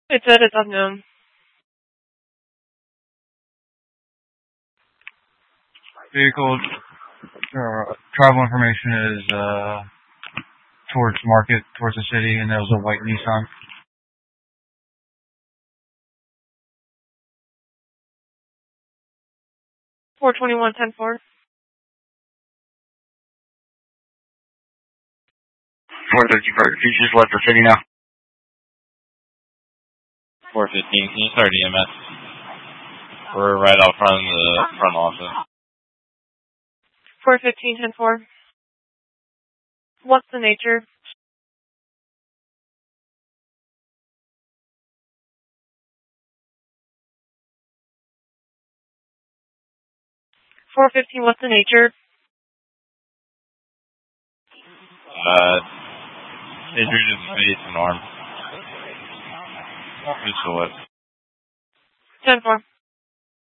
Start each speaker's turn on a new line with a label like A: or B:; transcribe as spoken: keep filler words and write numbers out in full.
A: It said it's unknown.
B: Vehicle uh, travel information is uh, towards Market, towards the city, and there was a white Nissan.
A: four twenty-one ten four.
C: four fifty-four, you just left the city now.
D: four fifteen, can you start E M S? We're right out front of the front office.
A: four fifteen ten four. What's the nature? four fifteen, what's the nature?
D: Uh, injury to the face and arm. Just what?
A: ten four.